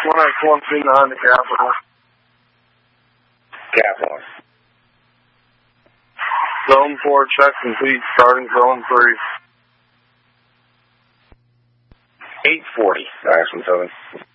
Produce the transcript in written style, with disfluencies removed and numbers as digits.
1X12 behind the Capitol. Capitol. Zone 4, check complete, starting zone 3. 840, Axon 7.